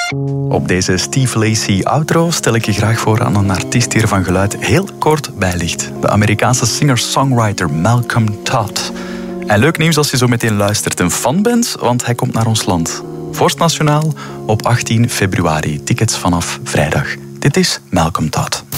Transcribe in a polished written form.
Op deze Steve Lacy outro stel ik je graag voor aan een artiest die er van geluid heel kort bij ligt. De Amerikaanse singer-songwriter Malcolm Todd. En leuk nieuws als je zo meteen luistert en fan bent, want hij komt naar ons land. Vorst Nationaal op 18 februari. Tickets vanaf vrijdag. Dit is Malcolm Todd.